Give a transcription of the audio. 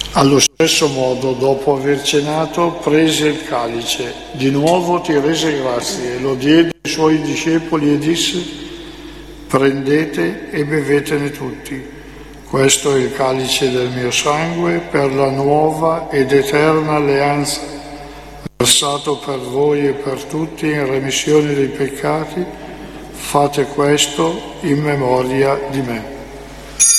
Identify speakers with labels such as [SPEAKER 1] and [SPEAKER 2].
[SPEAKER 1] Allo stesso modo, dopo aver cenato, prese il calice, di nuovo ti rese grazie, lo diede ai suoi discepoli e disse: prendete e bevetene tutti. Questo è il calice del mio sangue per la nuova ed eterna alleanza, versato per voi e per tutti in remissione dei peccati. Fate questo in memoria di me.